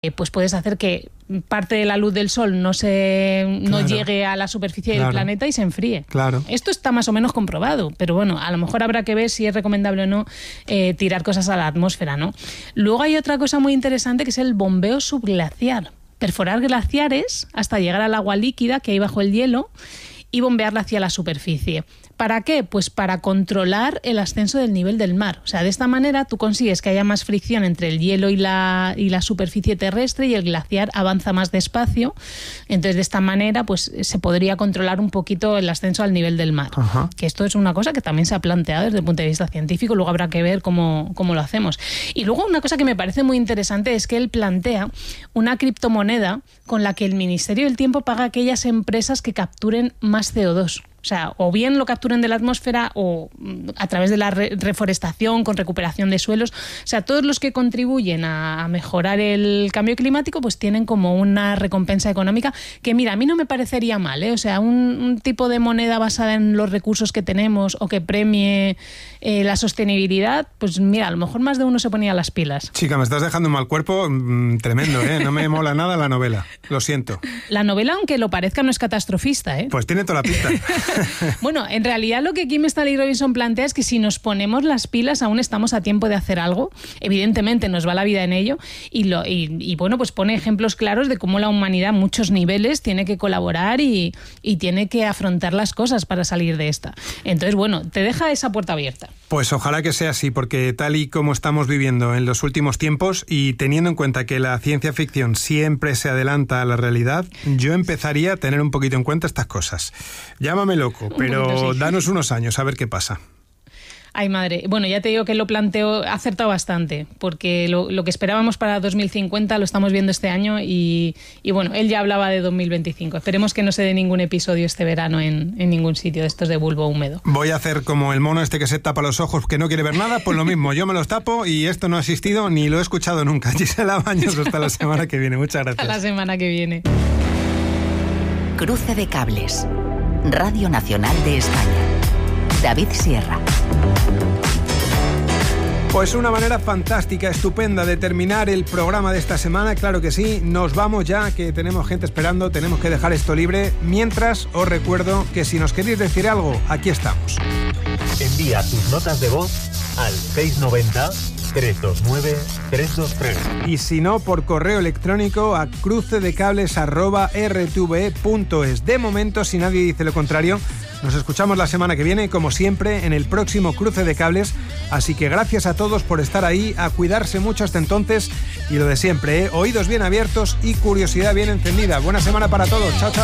pues puedes hacer que parte de la luz del sol no llegue a la superficie del planeta y se enfríe. Claro. Esto está más o menos comprobado, pero bueno, a lo mejor habrá que ver si es recomendable o no tirar cosas a la atmósfera, ¿no? Luego hay otra cosa muy interesante que es el bombeo subglaciar. Perforar glaciares hasta llegar al agua líquida que hay bajo el hielo y bombearla hacia la superficie. ¿Para qué? Pues para controlar el ascenso del nivel del mar. O sea, de esta manera tú consigues que haya más fricción entre el hielo y la superficie terrestre y el glaciar avanza más despacio. Entonces, de esta manera, pues se podría controlar un poquito el ascenso al nivel del mar. Ajá. Que esto es una cosa que también se ha planteado desde el punto de vista científico. Luego habrá que ver cómo lo hacemos. Y luego una cosa que me parece muy interesante es que él plantea una criptomoneda con la que el Ministerio del Tiempo paga a aquellas empresas que capturen más CO2. O sea, o bien lo capturen de la atmósfera o a través de la reforestación, con recuperación de suelos. O sea, todos los que contribuyen a mejorar el cambio climático pues tienen como una recompensa económica que, mira, a mí no me parecería mal, ¿eh? O sea, un tipo de moneda basada en los recursos que tenemos o que premie la sostenibilidad, pues mira, a lo mejor más de uno se ponía las pilas. Chica, me estás dejando un mal cuerpo tremendo, ¿eh? No me mola nada la novela, lo siento. La novela, aunque lo parezca, no es catastrofista, ¿eh? Pues tiene toda la pinta. Bueno, en realidad lo que Kim Stanley Robinson plantea es que si nos ponemos las pilas aún estamos a tiempo de hacer algo. Evidentemente nos va la vida en ello y bueno, pues pone ejemplos claros de cómo la humanidad a muchos niveles tiene que colaborar y tiene que afrontar las cosas para salir de esta. Entonces, bueno, te deja esa puerta abierta. Pues ojalá que sea así, porque tal y como estamos viviendo en los últimos tiempos y teniendo en cuenta que la ciencia ficción siempre se adelanta a la realidad, yo empezaría a tener un poquito en cuenta estas cosas. Llámame loco, pero danos unos años a ver qué pasa. Ay, madre. Bueno, ya te digo que lo planteo, ha acertado bastante, porque lo que esperábamos para 2050 lo estamos viendo este año y bueno, él ya hablaba de 2025. Esperemos que no se dé ningún episodio este verano en ningún sitio de estos de bulbo húmedo. Voy a hacer como el mono este que se tapa los ojos, que no quiere ver nada, pues lo mismo, yo me los tapo y esto no ha existido ni lo he escuchado nunca. Gisela Baños, hasta la semana que viene. Muchas gracias. Hasta la semana que viene. Cruce de cables. Radio Nacional de España. David Sierra. Pues una manera fantástica, estupenda de terminar el programa de esta semana. Claro que sí, nos vamos ya, que tenemos gente esperando, tenemos que dejar esto libre. Mientras, os recuerdo que si nos queréis decir algo, aquí estamos. Envía tus notas de voz al 690-329-323. Y si no, por correo electrónico a crucedecables@rtve.es. De momento, si nadie dice lo contrario, nos escuchamos la semana que viene, como siempre, en el próximo Cruce de Cables. Así que gracias a todos por estar ahí, a cuidarse mucho hasta entonces. Y lo de siempre, oídos bien abiertos y curiosidad bien encendida. Buena semana para todos. Chao, chao.